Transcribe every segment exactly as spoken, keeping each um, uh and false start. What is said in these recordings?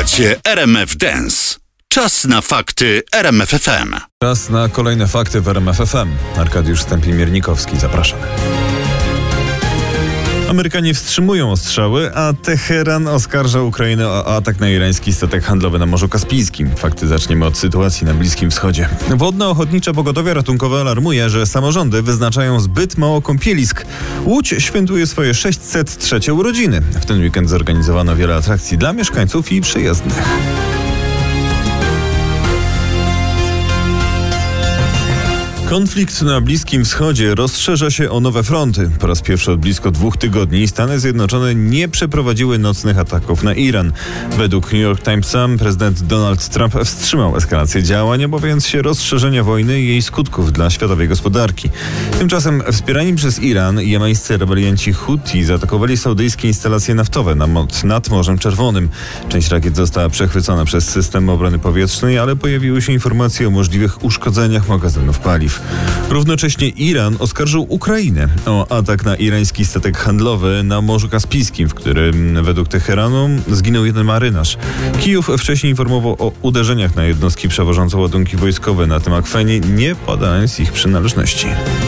Słuchacie R M F Dance. Czas na fakty R M F F M. Czas na kolejne fakty w R M F F M. Arkadiusz Stępień-Miernikowski, zapraszam. Amerykanie wstrzymują ostrzały, a Teheran oskarża Ukrainę o atak na irański statek handlowy na Morzu Kaspijskim. Fakty zaczniemy od sytuacji na Bliskim Wschodzie. Wodno-Ochotnicze Pogotowie Ratunkowe alarmuje, że samorządy wyznaczają zbyt mało kąpielisk. Łódź świętuje swoje sześćset trzecie urodziny. W ten weekend zorganizowano wiele atrakcji dla mieszkańców i przyjezdnych. Konflikt na Bliskim Wschodzie rozszerza się o nowe fronty. Po raz pierwszy od blisko dwóch tygodni Stany Zjednoczone nie przeprowadziły nocnych ataków na Iran. Według New York Timesa prezydent Donald Trump wstrzymał eskalację działań, obawiając się rozszerzenia wojny i jej skutków dla światowej gospodarki. Tymczasem wspierani przez Iran jemańscy rebelianci Huti zaatakowali saudyjskie instalacje naftowe na mod, nad Morzem Czerwonym. Część rakiet została przechwycona przez system obrony powietrznej, ale pojawiły się informacje o możliwych uszkodzeniach magazynów paliw. Równocześnie Iran oskarżył Ukrainę o atak na irański statek handlowy na Morzu Kaspijskim, w którym według Teheranu zginął jeden marynarz. Kijów wcześniej informował o uderzeniach na jednostki przewożące ładunki wojskowe na tym akwenie, nie podając ich przynależności.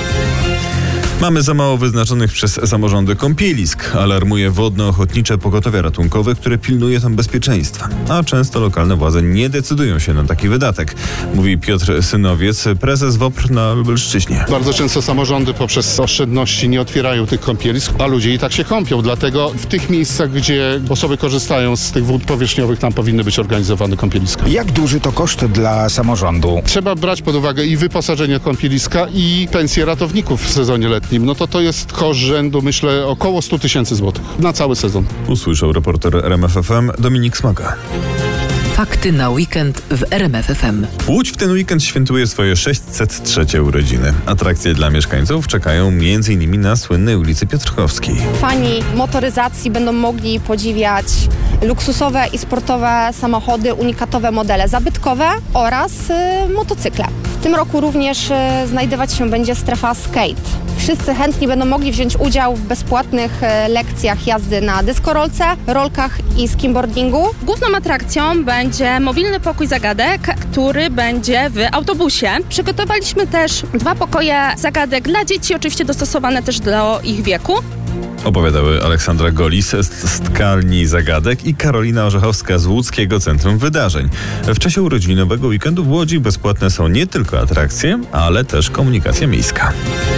Mamy za mało wyznaczonych przez samorządy kąpielisk, alarmuje Wodno-Ochotnicze Pogotowie Ratunkowe, które pilnuje tam bezpieczeństwa. A często lokalne władze nie decydują się na taki wydatek, mówi Piotr Synowiec, prezes W O P R na Lubelszczyźnie. Bardzo często samorządy poprzez oszczędności nie otwierają tych kąpielisk, a ludzie i tak się kąpią. Dlatego w tych miejscach, gdzie osoby korzystają z tych wód powierzchniowych, tam powinny być organizowane kąpieliska. Jak duży to koszt dla samorządu? Trzeba brać pod uwagę i wyposażenie kąpieliska, i pensje ratowników w sezonie letnim. No to to jest koszt rzędu, myślę, około sto tysięcy złotych na cały sezon. Usłyszał reporter R M F F M Dominik Smaga. Fakty na weekend w R M F F M. Łódź w ten weekend świętuje swoje sześćset trzecie urodziny. Atrakcje dla mieszkańców czekają między innymi na słynnej ulicy Piotrkowskiej. Fani motoryzacji będą mogli podziwiać luksusowe i sportowe samochody, unikatowe modele zabytkowe oraz y, motocykle. W tym roku również y, znajdować się będzie strefa skate. Wszyscy chętni będą mogli wziąć udział w bezpłatnych y, lekcjach jazdy na deskorolce, rolkach i skimboardingu. Główną atrakcją będzie mobilny pokój zagadek, który będzie w autobusie. Przygotowaliśmy też dwa pokoje zagadek dla dzieci, oczywiście dostosowane też do ich wieku. Opowiadały Aleksandra Golis z Tkalni Zagadek i Karolina Orzechowska z Łódzkiego Centrum Wydarzeń. W czasie urodzinowego weekendu w Łodzi bezpłatne są nie tylko atrakcje, ale też komunikacja miejska.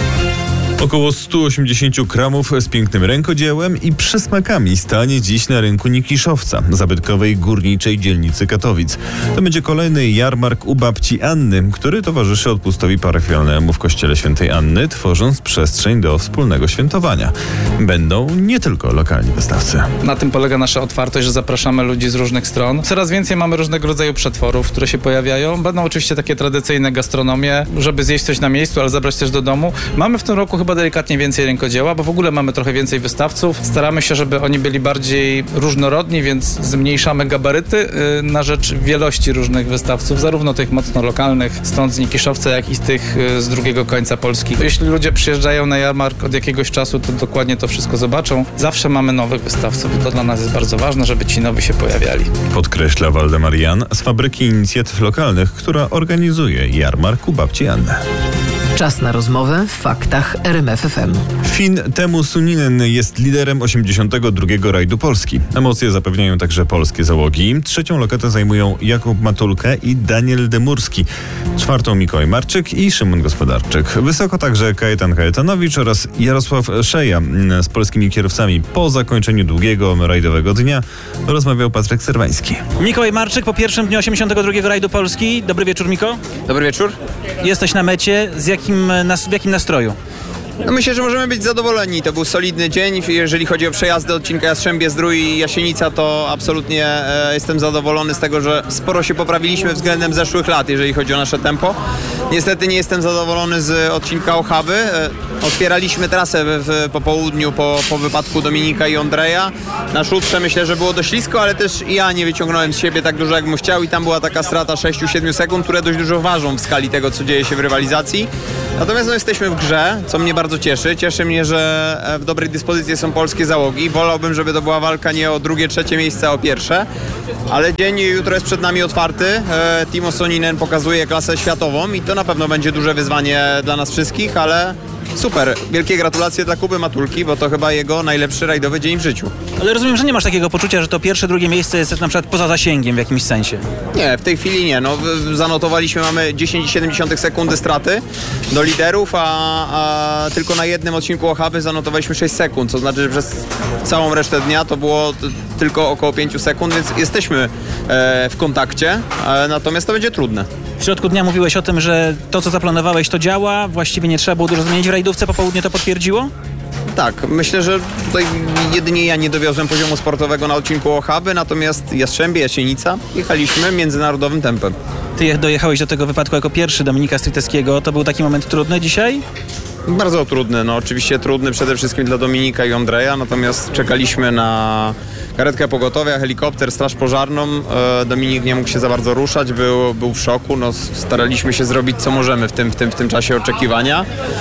Około sto osiemdziesiąt kramów z pięknym rękodziełem i przysmakami stanie dziś na rynku Nikiszowca, zabytkowej górniczej dzielnicy Katowic. To będzie kolejny jarmark u babci Anny, który towarzyszy odpustowi parafialnemu w kościele świętej Anny, tworząc przestrzeń do wspólnego świętowania. Będą nie tylko lokalni wystawcy. Na tym polega nasza otwartość, że zapraszamy ludzi z różnych stron. Coraz więcej mamy różnego rodzaju przetworów, które się pojawiają. Będą oczywiście takie tradycyjne gastronomie, żeby zjeść coś na miejscu, ale zabrać też do domu. Mamy w tym roku chyba delikatnie więcej rękodzieła, bo w ogóle mamy trochę więcej wystawców. Staramy się, żeby oni byli bardziej różnorodni, więc zmniejszamy gabaryty yy, na rzecz wielości różnych wystawców, zarówno tych mocno lokalnych, stąd z Nikiszowca, jak i z tych yy, z drugiego końca Polski. Jeśli ludzie przyjeżdżają na jarmark od jakiegoś czasu, to dokładnie to wszystko zobaczą. Zawsze mamy nowych wystawców i to dla nas jest bardzo ważne, żeby ci nowi się pojawiali. Podkreśla Waldemar Jan z Fabryki Inicjatyw Lokalnych, która organizuje jarmark u babci Anny. Czas na rozmowę w faktach R M F F M. Fin Teemu Suninen jest liderem osiemdziesiątego drugiego rajdu Polski. Emocje zapewniają także polskie załogi. Trzecią lokatę zajmują Jakub Matulka i Daniel Demurski. Czwartą Mikołaj Marczyk i Szymon Gospodarczyk. Wysoko także Kajetan Kajetanowicz oraz Jarosław Szeja. Z polskimi kierowcami po zakończeniu długiego rajdowego dnia rozmawiał Patryk Serwański. Mikołaj Marczyk po pierwszym dniu osiemdziesiątego drugiego rajdu Polski. Dobry wieczór, Miko. Dobry wieczór. Jesteś na mecie. Z jakim w jakim nastroju? No myślę, że możemy być zadowoleni. To był solidny dzień. Jeżeli chodzi o przejazdy odcinka Jastrzębie-Zdrój i Jasienica, to absolutnie e, jestem zadowolony z tego, że sporo się poprawiliśmy względem zeszłych lat, jeżeli chodzi o nasze tempo. Niestety nie jestem zadowolony z odcinka Ochawy. E, otwieraliśmy trasę w, w popołudniu po, po wypadku Dominika i Ondreja. Na szóstce myślę, że było dość ślisko, ale też i ja nie wyciągnąłem z siebie tak dużo, jak bym chciał i tam była taka strata sześć siedem sekund, które dość dużo ważą w skali tego, co dzieje się w rywalizacji. Natomiast no, jesteśmy w grze, co mnie bardzo bardzo cieszy. Cieszy mnie, że w dobrej dyspozycji są polskie załogi. Wolałbym, żeby to była walka nie o drugie, trzecie miejsce, a o pierwsze. Ale dzień jutro jest przed nami otwarty. Timo Soninen pokazuje klasę światową i to na pewno będzie duże wyzwanie dla nas wszystkich, ale super. Wielkie gratulacje dla Kuby Matulki, bo to chyba jego najlepszy rajdowy dzień w życiu. Ale rozumiem, że nie masz takiego poczucia, że to pierwsze, drugie miejsce jest na przykład poza zasięgiem w jakimś sensie. Nie, w tej chwili nie. No, zanotowaliśmy, mamy dziesięć przecinek siedem sekundy straty do liderów, a, a tylko na jednym odcinku Ohawy zanotowaliśmy sześć sekund, co znaczy, że przez całą resztę dnia to było t- tylko około pięć sekund, więc jesteśmy e, w kontakcie, e, natomiast to będzie trudne. W środku dnia mówiłeś o tym, że to, co zaplanowałeś, to działa, właściwie nie trzeba było dużo zmienić w rajdówce, po południu to potwierdziło? Tak, myślę, że tutaj jedynie ja nie dowiozłem poziomu sportowego na odcinku Ohawy, natomiast Jastrzębie, Jasienica jechaliśmy międzynarodowym tempem. Ty dojechałeś do tego wypadku jako pierwszy Dominika Stryteckiego. To był taki moment trudny dzisiaj? Bardzo trudny, no oczywiście trudny przede wszystkim dla Dominika i Andrzeja, natomiast czekaliśmy na karetkę pogotowia, helikopter, straż pożarną. Dominik nie mógł się za bardzo ruszać, był, był w szoku, no staraliśmy się zrobić co możemy w tym, w tym, w tym czasie oczekiwania.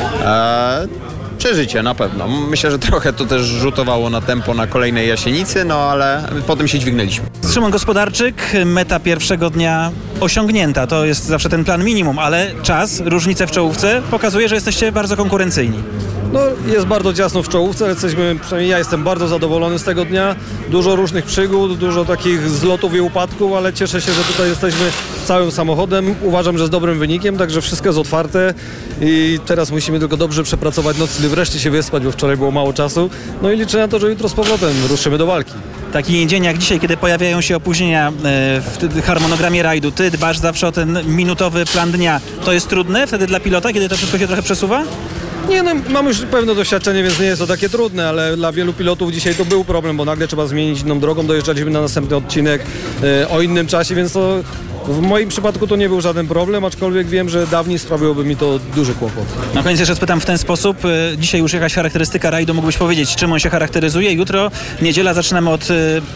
E- Przeżycie na pewno. Myślę, że trochę to też rzutowało na tempo na kolejnej Jasienicy, no ale potem się dźwignęliśmy. Szymon Gospodarczyk, meta pierwszego dnia osiągnięta. To jest zawsze ten plan minimum, ale czas, różnice w czołówce pokazuje, że jesteście bardzo konkurencyjni. No, jest bardzo ciasno w czołówce, ale jesteśmy, przynajmniej ja jestem bardzo zadowolony z tego dnia. Dużo różnych przygód, dużo takich zlotów i upadków, ale cieszę się, że tutaj jesteśmy całym samochodem. Uważam, że z dobrym wynikiem, także wszystko jest otwarte i teraz musimy tylko dobrze przepracować noc, wreszcie się wyspać, bo wczoraj było mało czasu. No i liczę na to, że jutro z powrotem ruszymy do walki. Taki dzień jak dzisiaj, kiedy pojawiają się opóźnienia w harmonogramie rajdu, ty dbasz zawsze o ten minutowy plan dnia. To jest trudne wtedy dla pilota, kiedy to wszystko się trochę przesuwa? Nie, no mam już pewne doświadczenie, więc nie jest to takie trudne, ale dla wielu pilotów dzisiaj to był problem, bo nagle trzeba zmienić inną drogą, dojeżdżaliśmy na następny odcinek e, o innym czasie, więc to w moim przypadku to nie był żaden problem, aczkolwiek wiem, że dawniej sprawiłoby mi to duży kłopot. Na koniec jeszcze spytam w ten sposób. Dzisiaj już jakaś charakterystyka rajdu, mógłbyś powiedzieć, czym on się charakteryzuje? Jutro, niedziela, zaczynamy od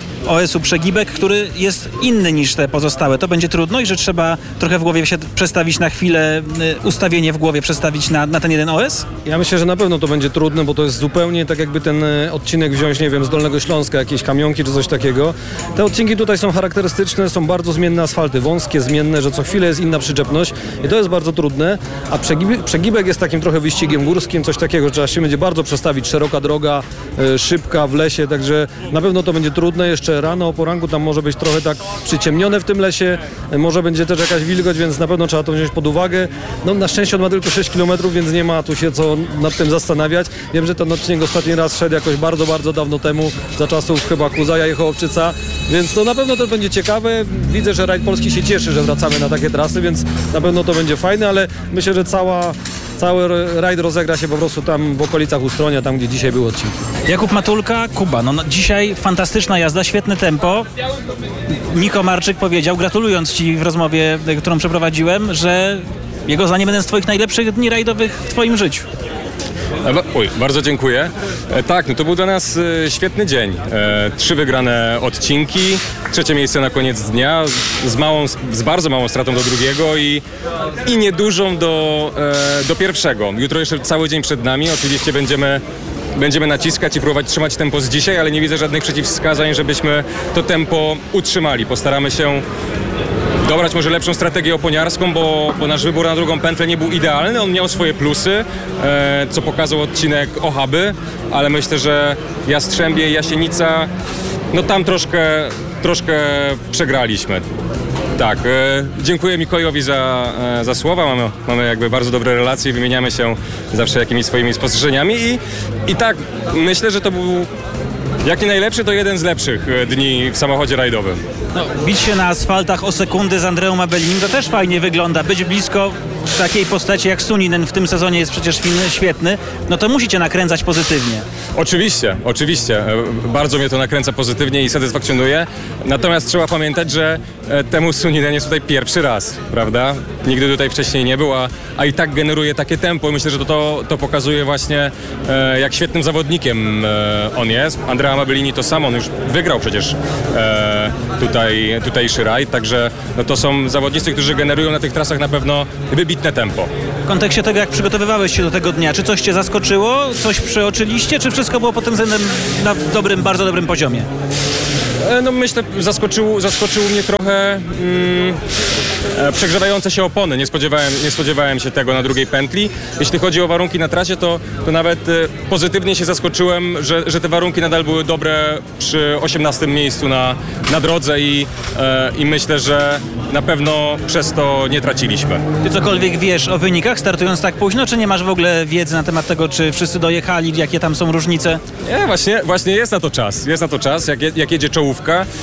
O S u Przegibek, który jest inny niż te pozostałe. To będzie trudno i że trzeba trochę w głowie się przestawić na chwilę, ustawienie w głowie przestawić na, na ten jeden O S? Ja myślę, że na pewno to będzie trudne, bo to jest zupełnie tak jakby ten odcinek wziąć, nie wiem, z Dolnego Śląska, jakieś kamionki czy coś takiego. Te odcinki tutaj są charakterystyczne, są bardzo zmienne asfalty, wąskie, zmienne, że co chwilę jest inna przyczepność i to jest bardzo trudne, a przegibek, przegibek jest takim trochę wyścigiem górskim, coś takiego, trzeba się będzie bardzo przestawić, szeroka droga, y, szybka w lesie, także na pewno to będzie trudne. Jeszcze rano o poranku tam może być trochę tak przyciemnione w tym lesie, y, może będzie też jakaś wilgoć, więc na pewno trzeba to wziąć pod uwagę. No na szczęście on ma tylko sześć kilometrów, więc nie ma tu się co nad tym zastanawiać. Wiem, że ten odcinek ostatni raz szedł jakoś bardzo, bardzo dawno temu, za czasów chyba Kuzaja Jehołowczyca, więc to na pewno to będzie ciekawe. Widzę, że rajd polski się cieszy, że wracamy na takie trasy, więc na pewno to będzie fajne, ale myślę, że cała, cały rajd rozegra się po prostu tam w okolicach Ustronia, tam gdzie dzisiaj był odcinek. Jakub Matulka, Kuba. No, no dzisiaj fantastyczna jazda, świetne tempo. Niko Marczyk powiedział, gratulując Ci w rozmowie, którą przeprowadziłem, że jego zdaniem jeden z Twoich najlepszych dni rajdowych w Twoim życiu. Oj, bardzo dziękuję. E, tak, no to był dla nas e, świetny dzień. E, trzy wygrane odcinki, trzecie miejsce na koniec dnia, z, małą, z bardzo małą stratą do drugiego i, i niedużą do, e, do pierwszego. Jutro jeszcze cały dzień przed nami, oczywiście będziemy Będziemy naciskać i próbować trzymać tempo z dzisiaj, ale nie widzę żadnych przeciwwskazań, żebyśmy to tempo utrzymali. Postaramy się dobrać może lepszą strategię oponiarską, bo, bo nasz wybór na drugą pętlę nie był idealny. On miał swoje plusy, e, co pokazał odcinek Ohaby, ale myślę, że Jastrzębie i Jasienica, no tam troszkę, troszkę przegraliśmy. Tak, e, dziękuję Mikołajowi za, e, za słowa, mamy, mamy jakby bardzo dobre relacje, wymieniamy się zawsze jakimiś swoimi spostrzeżeniami i, i tak, myślę, że to był jak nie najlepszy, to jeden z lepszych dni w samochodzie rajdowym. No, bić się na asfaltach o sekundy z Andreą Abelinim to też fajnie wygląda. Być blisko takiej postaci jak Suninen w tym sezonie jest przecież świetny, no to musicie nakręcać pozytywnie. Oczywiście, oczywiście. Bardzo mnie to nakręca pozytywnie i satysfakcjonuje. Natomiast trzeba pamiętać, że temu Suninen jest tutaj pierwszy raz, prawda? Nigdy tutaj wcześniej nie był, a, a i tak generuje takie tempo. Myślę, że to, to, to pokazuje właśnie, e, jak świetnym zawodnikiem e, on jest. Andrea Abelini to samo, on już wygrał przecież e, tutaj, tutejszy rajd, także no to są zawodnicy, którzy generują na tych trasach na pewno wybitne tempo. kontekście tego, jak przygotowywałeś się do tego dnia, czy coś cię zaskoczyło, coś przeoczyliście, czy wszystko było pod tym względem na dobrym, bardzo dobrym poziomie? No myślę, zaskoczył, zaskoczył mnie trochę mm, e, przegrzewające się opony. Nie spodziewałem, nie spodziewałem się tego na drugiej pętli. Jeśli chodzi o warunki na trasie, to, to nawet e, pozytywnie się zaskoczyłem, że, że te warunki nadal były dobre przy osiemnastym miejscu na, na drodze i, e, i myślę, że na pewno przez to nie traciliśmy. Ty cokolwiek wiesz o wynikach, startując tak późno, czy nie masz w ogóle wiedzy na temat tego, czy wszyscy dojechali, jakie tam są różnice? Nie, właśnie, właśnie jest na to czas. Jest na to czas, jak, je, jak jedzie czołówka.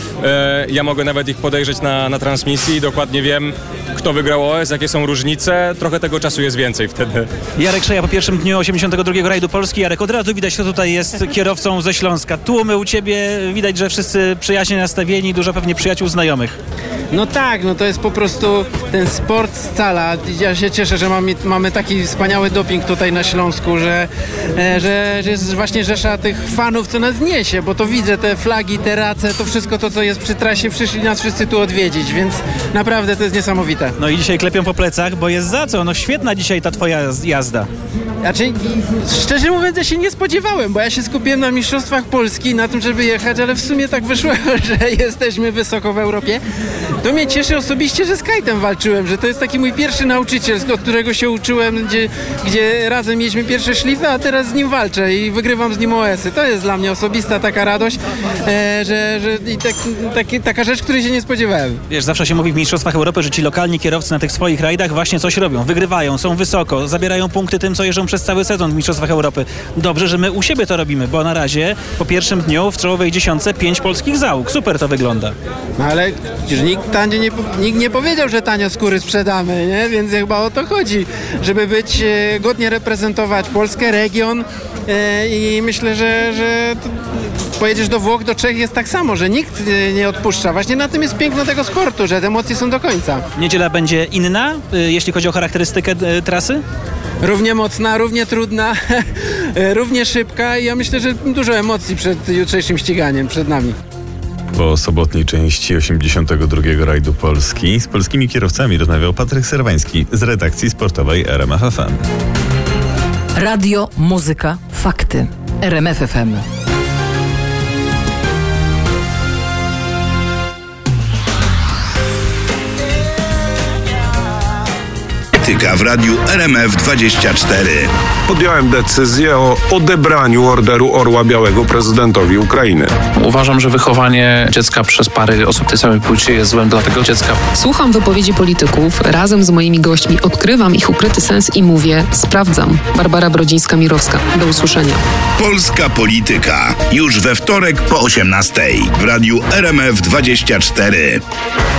E, ja mogę nawet ich podejrzeć na, na transmisji i dokładnie wiem, kto wygrał O S, jakie są różnice. Trochę tego czasu jest więcej wtedy. Jarek Szeja po pierwszym dniu osiemdziesiątego drugiego rajdu Polski. Jarek, od razu widać, kto tutaj jest kierowcą ze Śląska. Tłumy u ciebie, widać, że wszyscy przyjaźnie nastawieni, dużo pewnie przyjaciół znajomych. No tak, no to jest po prostu ten sport scala. Ja się cieszę, że mamy, mamy taki wspaniały doping tutaj na Śląsku, że, e, że, że jest właśnie rzesza tych fanów, co nas niesie, bo to widzę, te flagi, te race, to wszystko to, co jest przy trasie, przyszli nas wszyscy tu odwiedzić, więc naprawdę to jest niesamowite. No i dzisiaj klepią po plecach, bo jest za co? No świetna dzisiaj ta twoja jazda. Znaczy, szczerze mówiąc, ja się nie spodziewałem, bo ja się skupiłem na Mistrzostwach Polski, na tym, żeby jechać, ale w sumie tak wyszło, że jesteśmy wysoko w Europie. To mnie cieszy osobiście, że z kajtem walczyłem, że to jest taki mój pierwszy nauczyciel, od którego się uczyłem, gdzie, gdzie razem mieliśmy pierwsze szlify, a teraz z nim walczę i wygrywam z nim O S-y. To jest dla mnie osobista taka radość, e, że, że i tak, taki, taka rzecz, której się nie spodziewałem. Wiesz, zawsze się mówi w Mistrzostwach Europy, że ci lokalni kierowcy na tych swoich rajdach właśnie coś robią, wygrywają, są wysoko, zabierają punkty tym, co jeżdżą przez cały sezon w Mistrzostwach Europy. Dobrze, że my u siebie to robimy, bo na razie po pierwszym dniu w czołowej dziesiątce pięć polskich załóg. Super to wygląda. No ale już nikt, tanio nie, nikt nie powiedział, że tanio skóry sprzedamy, nie? Więc chyba o to chodzi, żeby być, e, godnie reprezentować Polskę, region e, i myślę, że, że pojedziesz do Włoch, do Czech, jest tak samo, że nikt e, nie odpuszcza. Właśnie na tym jest piękno tego sportu, że te emocje są do końca. Niedziela będzie inna, e, jeśli chodzi o charakterystykę e, trasy? Równie mocna, równie trudna, równie szybka i ja myślę, że dużo emocji przed jutrzejszym ściganiem, przed nami. Po sobotniej części osiemdziesiątego drugiego rajdu Polski z polskimi kierowcami rozmawiał Patryk Serwański z redakcji sportowej R M F F M. Radio, muzyka, fakty. R M F F M. W radiu R M F dwadzieścia cztery. Podjąłem decyzję o odebraniu Orderu Orła Białego prezydentowi Ukrainy. Uważam, że wychowanie dziecka przez pary osób tej samej płci jest złem dla tego dziecka. Słucham wypowiedzi polityków, razem z moimi gośćmi odkrywam ich ukryty sens i mówię, sprawdzam. Barbara Brodzińska-Mirowska. Do usłyszenia. Polska polityka. Już we wtorek po osiemnastej. W radiu R M F dwadzieścia cztery.